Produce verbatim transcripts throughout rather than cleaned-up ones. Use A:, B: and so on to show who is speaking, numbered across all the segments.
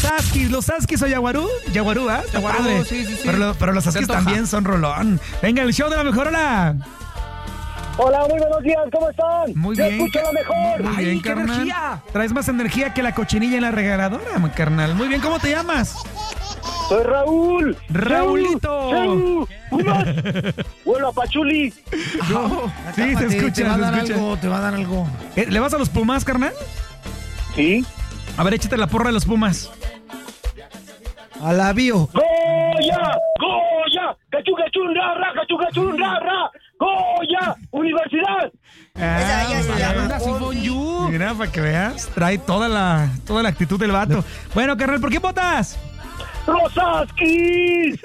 A: Askis, los Askis o Yaguarú. Yaguarú, ¿ah? Está
B: Yaguarú,
A: padre.
B: sí, sí, sí.
A: Pero, lo- pero los Askis también son rolón. Venga, el show de la mejor hora.
C: Hola, muy buenos días, ¿cómo están?
A: Muy
C: Yo
A: bien.
C: escucho lo mejor.
A: Muy
B: Ay,
A: bien,
B: qué
A: carnal.
B: energía.
A: Traes más energía que la cochinilla en la regaladora, mi carnal. Muy bien, ¿cómo te llamas?
C: Soy Raúl.
A: Raulito.
C: ¡Seu! ¡Pumas! ¡Vuelo a Pachuli!
A: Sí, se
B: Tápate,
A: escucha,
B: te va a
A: se
B: dar
A: escucha.
B: algo, te va a dar algo.
A: Eh, ¿Le vas a los Pumas, carnal?
C: Sí.
A: A ver, échate la porra de los Pumas.
B: A la bio.
C: ¡Goya! ¡Goya! ¡Cachú, cachún, ra, ra! ¡Cachú, cachún, ra, ra! ¡Goya! ¡Universidad!
A: Ah,
D: ya se llama.
B: Una Sifón Yu.
A: mira, para que veas, trae toda la, toda la actitud del vato. Bueno, carnal, ¿por qué votas?
C: ¡Los Askis!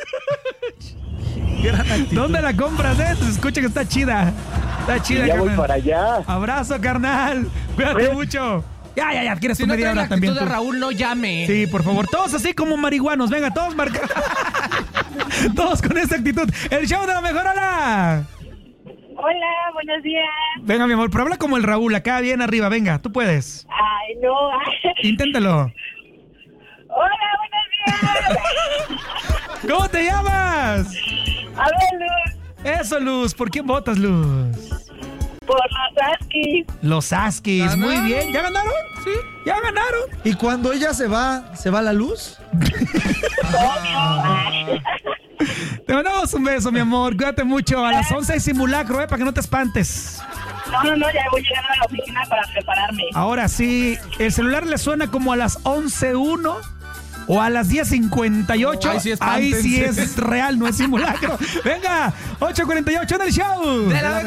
A: ¿Dónde la compras, eh? Se escucha que está chida. Está chida,
C: Ya voy
A: carnal.
C: para allá.
A: Abrazo, carnal. Cuídate
C: ¿Eh?
A: mucho. Ya, ya, ya. ¿Quieres
B: Si
A: tu
B: no
A: media
B: trae la
A: hora también?
B: actitud de
A: tú?
B: Raúl, no llame.
A: Sí, por favor. Todos así como marihuanos. Venga, todos marca. Todos con esa actitud. El show de la mejor hora.
E: Hola, buenos días.
A: Venga, mi amor, pero habla como el Raúl. Acá bien arriba. Venga, tú puedes.
E: Ay, no.
A: Inténtalo.
E: Hola, buenos días.
A: ¿Cómo te llamas?
E: A ver, Luz,
A: Eso, Luz. ¿Por quién votas, Luz?
E: por los Askis.
A: Los Askis.
B: ¿Ganaron?
A: Muy bien. ¿Ya ganaron? Sí. ¿Ya ganaron?
F: Y cuando ella se va, ¿se va la luz?
A: Te mandamos un beso, mi amor. Cuídate mucho. A las once hay simulacro, ¿eh? Para que no te espantes.
E: No, no, no, ya voy llegando a la oficina para prepararme.
A: Ahora sí, el celular le suena como a las once uno o a las diez cincuenta y ocho.
B: Ahí sí
A: Ahí sí
B: espántense.
A: es real, no es simulacro. Venga, ocho cuarenta y ocho en el show.
B: De la